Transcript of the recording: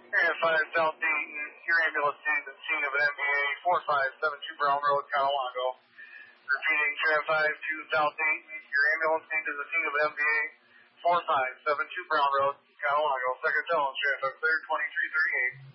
Area 5 South Dayton, your ambulance needs at the scene of an MBA 4572 Brown Road, Calilago. Repeating, Area 5 to South Dayton, your ambulance needs at the scene of an MBA 4572 Brown Road, Calilago. Second tone, Area 5 clear, 2338.